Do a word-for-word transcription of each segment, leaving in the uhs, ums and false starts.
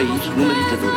numa ditadura.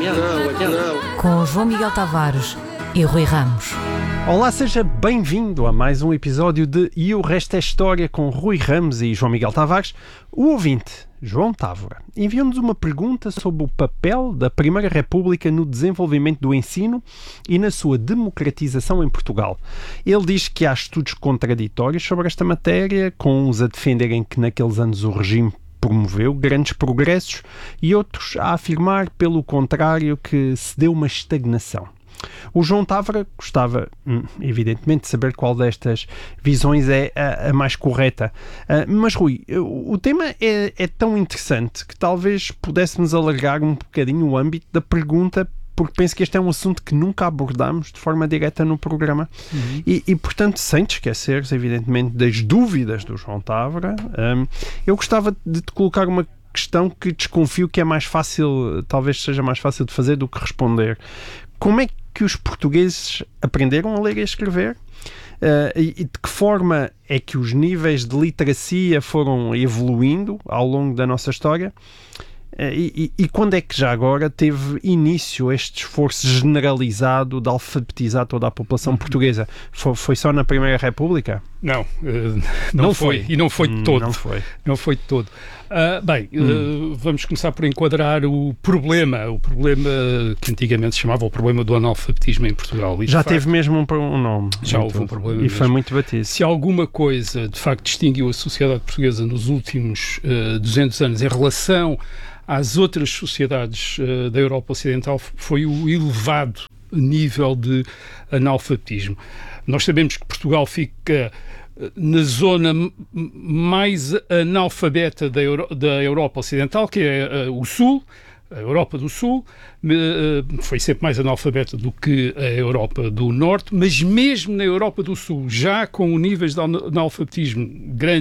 Não, não. Com João Miguel Tavares e Rui Ramos. Olá, seja bem-vindo a mais um episódio de E o Resto é História com Rui Ramos e João Miguel Tavares. O ouvinte, João Távora, enviou-nos uma pergunta sobre o papel da Primeira República no desenvolvimento do ensino e na sua democratização em Portugal. Ele diz que há estudos contraditórios sobre esta matéria, com uns a defenderem que naqueles anos o regime promoveu grandes progressos e outros a afirmar, pelo contrário, que se deu uma estagnação. O João Távora gostava, evidentemente, de saber qual destas visões é a, a mais correta. Uh, mas, Rui, o tema é, é tão interessante que talvez pudéssemos alargar um bocadinho o âmbito da pergunta, porque penso que este é um assunto que nunca abordámos de forma direta no programa. Uhum. E, e, portanto, sem te esqueceres, evidentemente, das dúvidas do João Távora, um, eu gostava de te colocar uma questão que desconfio que é mais fácil, talvez seja mais fácil de fazer do que responder. Como é que os portugueses aprenderam a ler e a escrever? Uh, e, e de que forma é que os níveis de literacia foram evoluindo ao longo da nossa história? Uh, e, e, e quando é que já agora teve início este esforço generalizado de alfabetizar toda a população uhum. portuguesa? Foi, foi só na Primeira República? Não, uh, não, não foi. foi. E não foi de todo. Não foi. Não foi de todo. Uh, bem, hum. uh, vamos começar por enquadrar o problema, o problema que antigamente se chamava o problema do analfabetismo em Portugal. E, já facto, teve mesmo um, um nome. Já houve um problema. E mesmo. Foi muito batido. Se alguma coisa, de facto, distinguiu a sociedade portuguesa nos últimos uh, duzentos anos em relação às outras sociedades uh, da Europa Ocidental, foi o elevado nível de analfabetismo. Nós sabemos que Portugal fica na zona mais analfabeta da, Euro, da Europa Ocidental, que é uh, o Sul, a Europa do Sul, uh, foi sempre mais analfabeta do que a Europa do Norte, mas mesmo na Europa do Sul, já com níveis de analfabetismo grandes,